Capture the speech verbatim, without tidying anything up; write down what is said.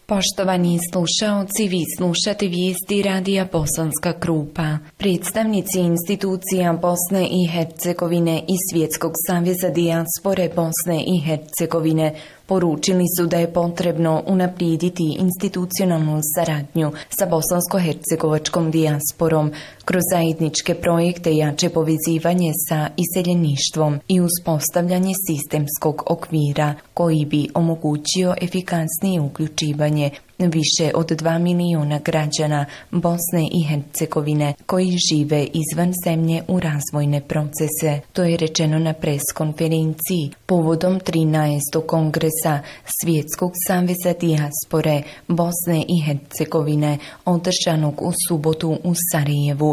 Poštovani slušaoci, vi slušate vijesti radija Bosanska Krupa. Predstavnici institucija Bosne i Hercegovine i Svjetskog saveza dijaspore Bosne i Hercegovine poručili su da je potrebno unaprijediti institucionalnu saradnju sa bosansko-hercegovačkom dijasporom kroz zajedničke projekte, jače povezivanje sa iseljeništvom i uspostavljanje sistemskog okvira koji bi omogućio efikasnije uključivanje više od dva miliona građana Bosne i Hercegovine koji žive izvan zemlje u razvojne procese. To je rečeno na preskonferenciji povodom trinaestog kongresa Svjetskog saveza dijaspore Bosne i Hercegovine održanog u subotu u Sarajevu,